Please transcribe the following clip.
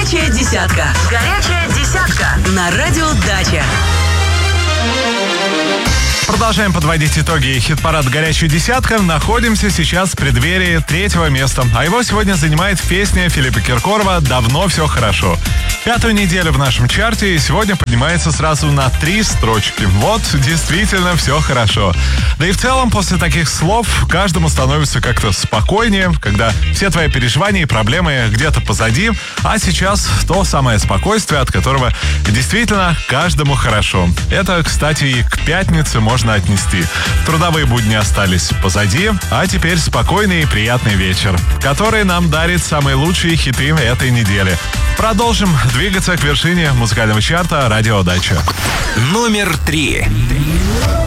Горячая десятка. Горячая десятка. На радио Дача. Продолжаем подводить итоги хит-парада «Горячая десятка». Находимся сейчас в преддверии 3-го места. А его сегодня занимает песня Филиппа Киркорова «Давно все хорошо». 5-ю неделю в нашем чарте и сегодня поднимается сразу на 3 строчки. Вот, действительно все хорошо. Да и в целом, после таких слов каждому становится как-то спокойнее, когда все твои переживания и проблемы где-то позади, а сейчас то самое спокойствие, от которого действительно каждому хорошо. Это, кстати, и к пятнице можно отнести. Трудовые будни остались позади, а теперь спокойный и приятный вечер, который нам дарит самые лучшие хиты этой недели. Продолжим двигаться к вершине музыкального чарта «Радио Дача». Номер 3.